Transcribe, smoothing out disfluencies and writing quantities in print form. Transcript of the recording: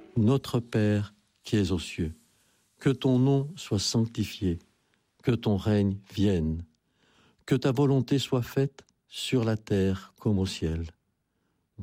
Notre Père qui es aux cieux, que ton nom soit sanctifié, que ton règne vienne, que ta volonté soit faite sur la terre comme au ciel.